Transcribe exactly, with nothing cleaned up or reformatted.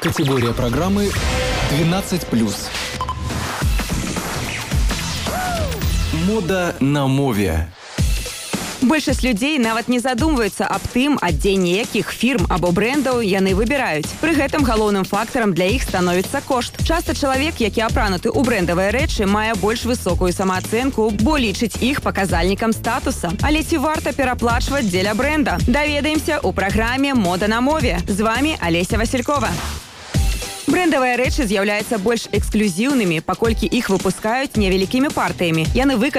Категория программы двенадцать плюс. Мода на мове. Большасць людзей нават не задумваюцца аб тым, адзенне якіх фірм або брэндаў яны выбіраюць. Пры гэтым галоўным фактарам для іх становіцца кошт. Часта чалавек, які апрануты ў брэндавыя рэчы, мае больш высокую самаацэнку, бо лічыць іх паказальнікам статуса. Але ці варта пераплачваць дзеля брэнда? Даведаемся ў праграме «Мода на мове». З вами Олеся Василькова. Брэндавыя рэчы з'яўляюцца больш эксклюзіўнымі, паколькі іх выпускаюць невялікімі партыямі. Яны выкананы